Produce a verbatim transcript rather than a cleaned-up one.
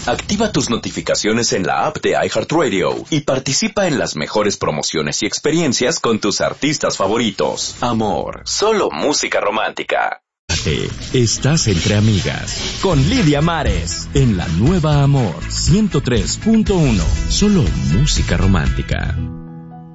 Activa tus notificaciones en la app de iHeartRadio y participa en las mejores promociones y experiencias con tus artistas favoritos. Amor, solo música romántica. Estás entre amigas con Lidia Mares en la nueva Amor ciento tres punto uno. Solo música romántica.